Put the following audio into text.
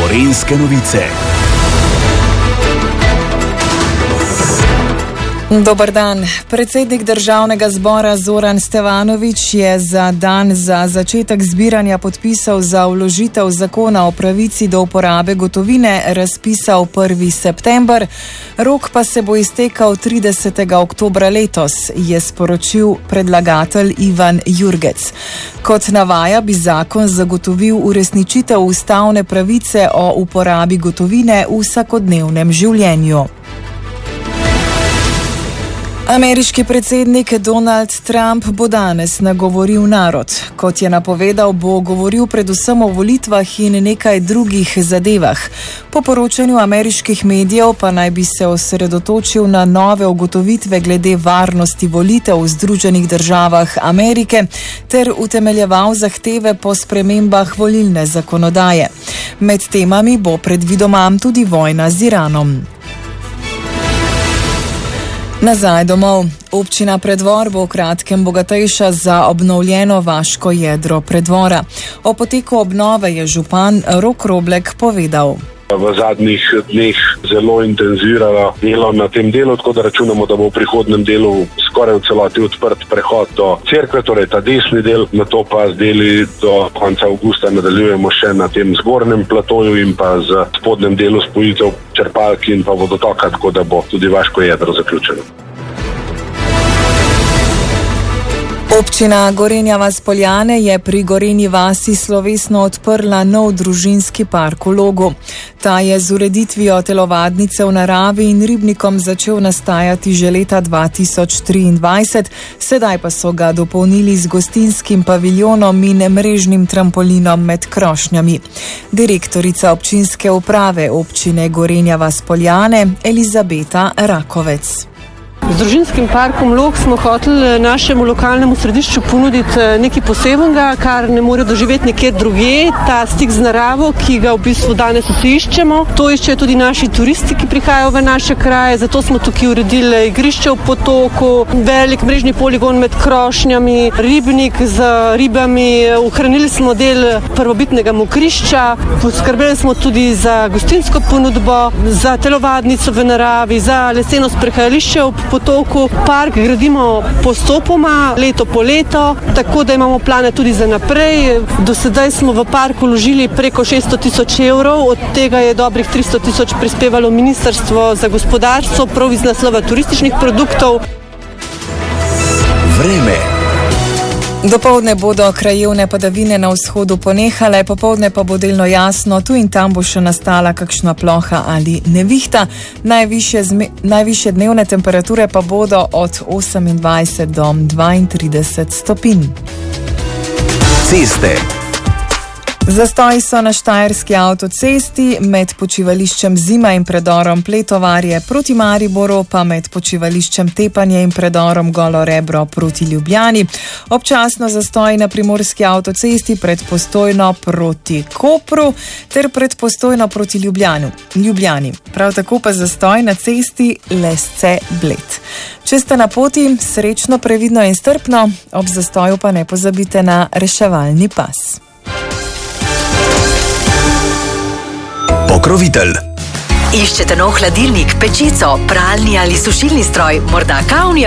Gorenjske novice. Dober dan. Predsednik Državnega zbora Zoran Stevanović je za dan za začetek zbiranja podpisov za vložitev zakona o pravici do uporabe gotovine razpisal 1. september, rok pa se bo iztekal 30. oktobra letos, je sporočil predlagatelj Ivan Jurgec. Kot navaja, bi zakon zagotovil uresničitev ustavne pravice o uporabi gotovine v vsakodnevnem življenju. Ameriški predsednik Donald Trump bo danes nagovoril narod. Kot je napovedal, bo govoril predvsem o volitvah in nekaj drugih zadevah. Po poročanju ameriških medijev pa naj bi se osredotočil na nove ugotovitve glede varnosti volitev v Združenih državah Amerike ter utemeljeval zahteve po spremembah volilne zakonodaje. Med temami bo predvidoma tudi vojna z Iranom. Nazaj domov. Občina Preddvor bo v kratkem bogatejša za obnovljeno vaško jedro Preddvora. O poteku obnove je župan Rok Roblek povedal. V zadnjih dneh zelo intenziviralo delo na tem delu, tako da računamo, da bo v prihodnem delu skoraj v celoti odprt prehod do cerkve, torej ta desni del, nato pa z deli do konca avgusta nadaljujemo še na tem zgornjem platoju in pa z spodnjem delu spojitev črpalk in pa vodotoka, tako da bo tudi vaško jedro zaključeno. Občina Gorenja vas - Poljane je pri Gorenji vasi slovesno odprla nov družinski park v Logu. Ta je z ureditvijo telovadnice v naravi in ribnikom začel nastajati že leta 2023, sedaj pa so ga dopolnili z gostinskim paviljonom in mrežnim trampolinom med krošnjami. Direktorica občinske uprave občine Gorenja vas - Poljane Elizabeta Rakovec. Z družinskim parkom Log smo hoteli našemu lokalnemu središču ponuditi nekaj posebnega, kar ne more doživeti nekje drugje, ta stik z naravo, ki ga v bistvu danes vsi iščemo. To iščejo tudi naši turisti, ki prihajajo v naše kraje, zato smo tukaj uredili igrišče v potoku, velik mrežni poligon med krošnjami, ribnik z ribami, ohranili smo del prvobitnega mokrišča, poskrbeli smo tudi za gostinsko ponudbo, za telovadnico v naravi, za leseno sprehajališče v potoku. Park gradimo postopoma, leto po leto, tako da imamo plane tudi za naprej. Do sedaj smo v parku vložili preko 600 tisoč evrov, od tega je dobrih 300 tisoč prispevalo Ministrstvo za gospodarstvo, prav iz naslova turističnih produktov. Vreme. Dopoldne bodo krajevne padavine na vzhodu ponehale, popoldne pa bo delno jasno, tu in tam bo še nastala kakšna ploha ali nevihta. Najvišje dnevne temperature pa bodo od 28 do 32 stopinj. Ceste. Zastoji so na štajerski avtocesti med počivališčem Zima in predorom Pletovarje proti Mariboru, pa med počivališčem Tepanje in predorom Golo Rebro proti Ljubljani. Občasno zastoji na primorski avtocesti pred Postojno proti Kopru ter pred Postojno proti Ljubljani. Prav tako pa zastoj na cesti Lesce-Bled. Če ste na poti, srečno, previdno in strpno, ob zastoju pa ne pozabite na reševalni pas. Pokrovitelj. Iščete nov hladilnik, pečico, pralni ali sušilni stroj, morda kavni